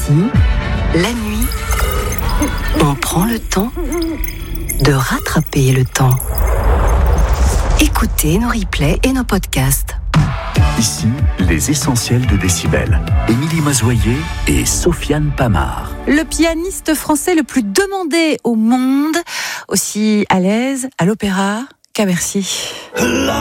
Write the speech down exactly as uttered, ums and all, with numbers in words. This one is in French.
Ici, la nuit, on prend le temps de rattraper le temps. Écoutez nos replays et nos podcasts. Ici, les essentiels de Décibel. Émilie Mazoyer et Sofiane Pamard. Le pianiste français le plus demandé au monde, aussi à l'aise à l'opéra qu'à Bercy.